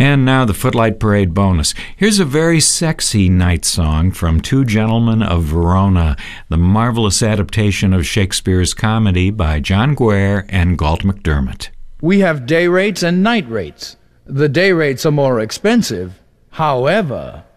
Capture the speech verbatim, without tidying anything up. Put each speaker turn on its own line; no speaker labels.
And now the Footlight Parade bonus. Here's a very sexy night song from Two Gentlemen of Verona, the marvelous adaptation of Shakespeare's comedy by John Guare and Galt MacDermot.
We have day rates and night rates. The day rates are more expensive. However,